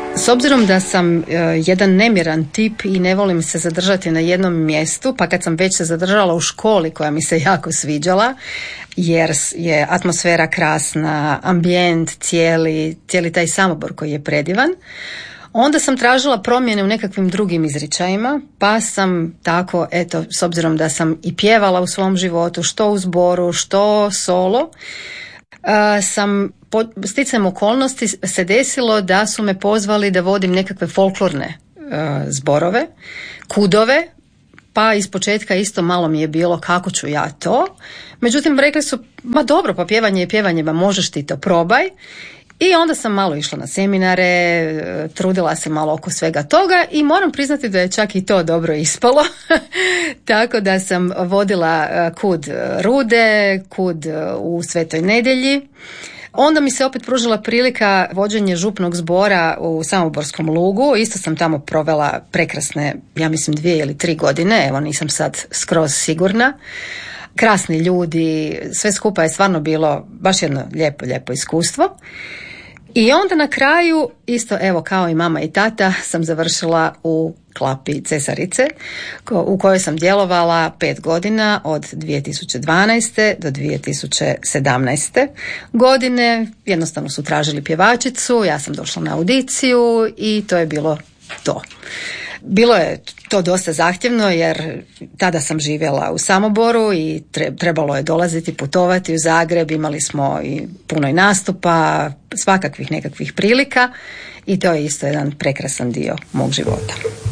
S obzirom da sam jedan nemiran tip i ne volim se zadržati na jednom mjestu, pa kad sam već se zadržala u školi koja mi se jako sviđala, jer je atmosfera krasna, ambijent, cijeli taj Samobor koji je predivan, onda sam tražila promjene u nekakvim drugim izričajima, pa sam tako, eto, s obzirom da sam i pjevala u svom životu, što u zboru, što solo, sam sticajem okolnosti se desilo da su me pozvali da vodim nekakve folklorne zborove, kudove, pa ispočetka isto malo mi je bilo kako ću ja to. Međutim, rekli su, ma dobro, pa pjevanje je pjevanje, ma možeš ti to, probaj. I onda sam malo išla na seminare, trudila se malo oko svega toga i moram priznati da je čak i to dobro ispalo. Tako da sam vodila kud Rude, kud u Svetoj Nedjelji. Onda mi se opet pružila prilika vođenje župnog zbora u Samoborskom Lugu. Isto sam tamo provela prekrasne, ja mislim 2 ili 3 godine, evo nisam sad skroz sigurna. Krasni ljudi, sve skupa je stvarno bilo baš jedno lijepo iskustvo. I onda na kraju, isto evo kao i mama i tata, sam završila u Klapi Cesarice, u kojoj sam djelovala 5 godina od 2012. do 2017. godine. Jednostavno su tražili pjevačicu, ja sam došla na audiciju i to je bilo to. Bilo je to dosta zahtjevno jer tada sam živjela u Samoboru i trebalo je dolaziti, putovati u Zagreb, imali smo i puno i nastupa, svakakvih nekakvih prilika i to je isto jedan prekrasan dio mog života.